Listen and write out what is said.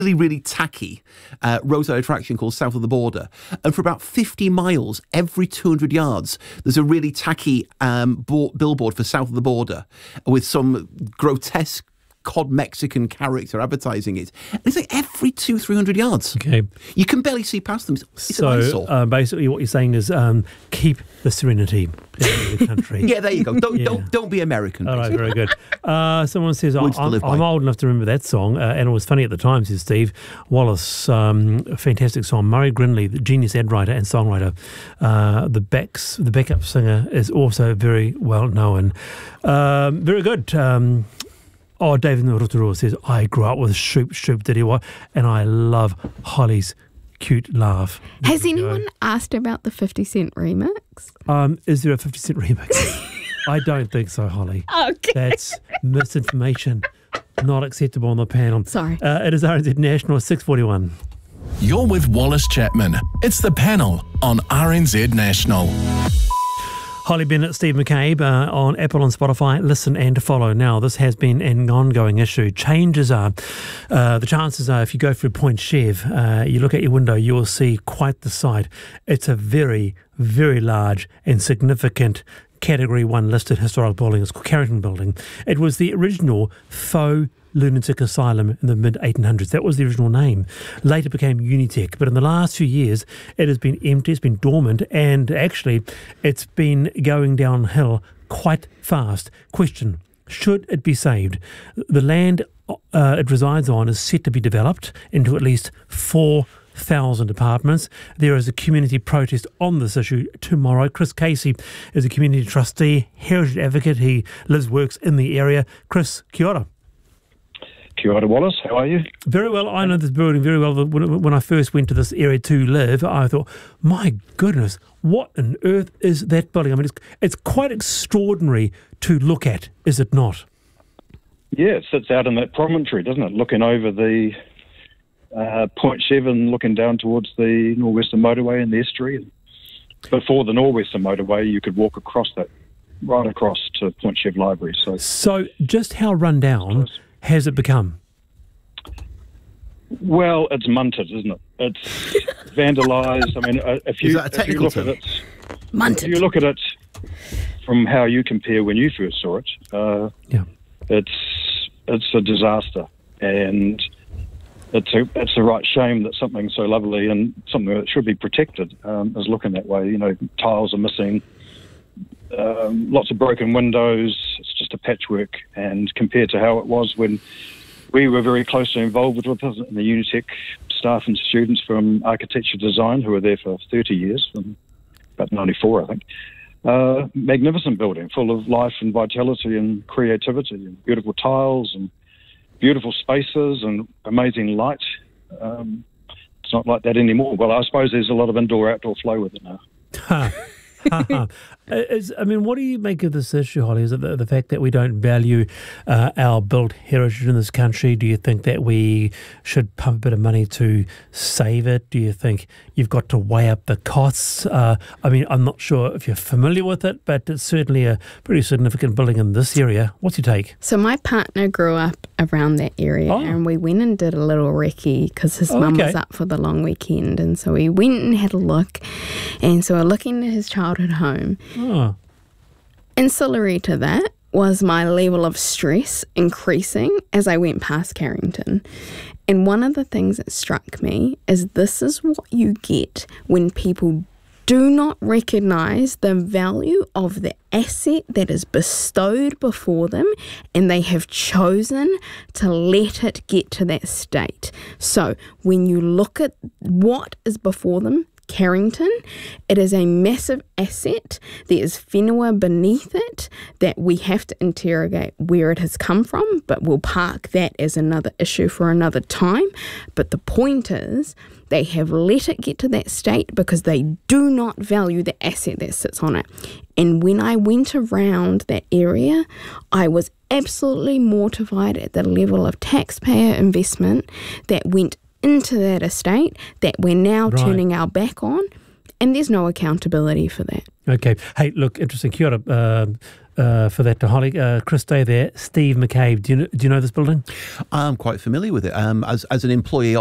really tacky roadside attraction called South of the Border. And for about 50 miles, every 200 yards, there's a really tacky billboard for South of the Border with some grotesque cod Mexican character advertising it. And it's like every 200-300 yards. Okay. You can barely see past them. It's an eyesore. Basically what you're saying is keep the serenity in the country. Yeah, there you go. Don't be American. All right, very good. Someone says, Words to live by. I'm old enough to remember that song, and it was funny at the time, says Steve Wallace. A fantastic song. Murray Grinley, the genius ad writer and songwriter. The backup singer is also very well known. Very good. David Nuruturu says, I grew up with Shoop Diddy What, and I love Holly's cute laugh. Has anyone asked about the 50 Cent remix? Is there a 50 Cent remix? I don't think so, Holly. Okay. That's misinformation. Not acceptable on the panel. Sorry. It is RNZ National 6:41. You're with Wallace Chapman. It's the panel on RNZ National. Holly Bennett, Steve McCabe on Apple and Spotify. Listen and follow. Now, this has been an ongoing issue. Changes are, the chances are, if you go through Point Chev, you look at your window, you will see quite the sight. It's a very, very large and significant Category 1 listed historic building. It's called Carrington Building. It was the original faux lunatic asylum in the mid-1800s. That was the original name. Later became Unitec, but in the last few years it has been empty, it's been dormant, and actually it's been going downhill quite fast. Question, should it be saved? The land it resides on is set to be developed into at least 4,000 apartments. There is a community protest on this issue tomorrow. Chris Casey is a community trustee, heritage advocate. He lives, works in the area. Chris, kia ora. Kia ora, Wallace. How are you? Very well. I know this building very well. When I first went to this area to live, I thought, my goodness, what on earth is that building? I mean, it's quite extraordinary to look at, is it not? Yeah, it sits out in that promontory, doesn't it? Looking over the Point Chev and looking down towards the Norwestern Motorway and the estuary. Before the Norwestern Motorway, you could walk across that, right across to Point Chev Library. So just how run down has it become? Well, it's munted, isn't it? It's vandalised. I mean, if you look at it, munted. If you look at it from how you compare when you first saw it, it's a disaster, and it's a right shame that something so lovely and something that should be protected is looking that way. You know, tiles are missing, lots of broken windows. It's just a patchwork, and compared to how it was when we were very closely involved with us in the Unitec staff and students from architecture design who were there for 30 years, from about 94, I think. Magnificent building, full of life and vitality and creativity, and beautiful tiles and beautiful spaces and amazing light. It's not like that anymore. Well, I suppose there's a lot of indoor-outdoor flow with it now. I mean, what do you make of this issue, Holly? Is it the fact that we don't value our built heritage in this country? Do you think that we should pump a bit of money to save it? Do you think you've got to weigh up the costs? I mean, I'm not sure if you're familiar with it, but it's certainly a pretty significant building in this area. What's your take? So my partner grew up around that area, and we went and did a little recce because his mum was up for the long weekend, and so we went and had a look, and so we're looking at his childhood home. Ancillary to that was my level of stress increasing as I went past Carrington. And one of the things that struck me is this is what you get when people do not recognise the value of the asset that is bestowed before them, and they have chosen to let it get to that state. So when you look at what is before them, Carrington, it is a massive asset. There is whenua beneath it that we have to interrogate where it has come from, but we'll park that as another issue for another time. But the point is, they have let it get to that state because they do not value the asset that sits on it. And when I went around that area, I was absolutely mortified at the level of taxpayer investment that went into that estate that we're now turning our back on, and there's no accountability for that. Okay. Hey, look, interesting. Kia ora, for that to Holly. Chris, stay there. Steve McCabe, do you know this building? I'm quite familiar with it. As an employee